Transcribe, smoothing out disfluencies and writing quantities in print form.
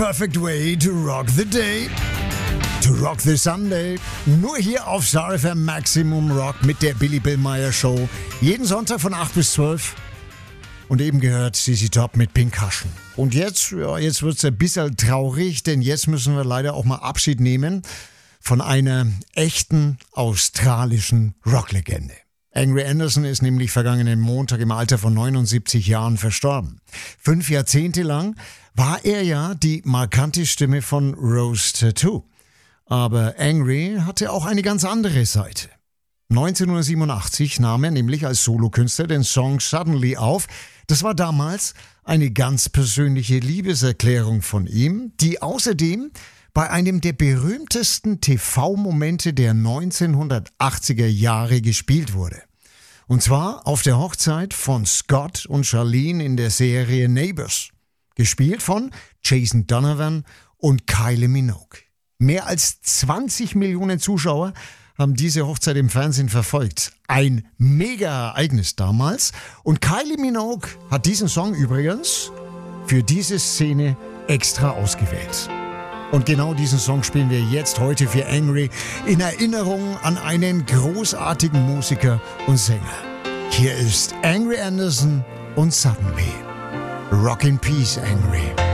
Perfect way to rock the day. To rock the Sunday. Nur hier auf Star FM Maximum Rock mit der Billy Billmeyer Show. Jeden Sonntag von 8 bis 12. Und eben gehört CC Top mit Pink Cushion. Und jetzt wird es ein bisschen traurig, denn jetzt müssen wir leider auch mal Abschied nehmen von einer echten australischen Rocklegende. Angry Anderson ist nämlich vergangenen Montag im Alter von 79 Jahren verstorben. 5 Jahrzehnte lang war er ja die markante Stimme von Rose Tattoo. Aber Angry hatte auch eine ganz andere Seite. 1987 nahm er nämlich als Solokünstler den Song Suddenly auf. Das war damals eine ganz persönliche Liebeserklärung von ihm, die außerdem bei einem der berühmtesten TV-Momente der 1980er Jahre gespielt wurde. Und zwar auf der Hochzeit von Scott und Charlene in der Serie Neighbours. Gespielt von Jason Donovan und Kylie Minogue. Mehr als 20 Millionen Zuschauer haben diese Hochzeit im Fernsehen verfolgt. Ein Mega-Ereignis damals. Und Kylie Minogue hat diesen Song übrigens für diese Szene extra ausgewählt. Und genau diesen Song spielen wir jetzt heute für Angry in Erinnerung an einen großartigen Musiker und Sänger. Hier ist Angry Anderson und Suddenly. Rock in Peace, Angry.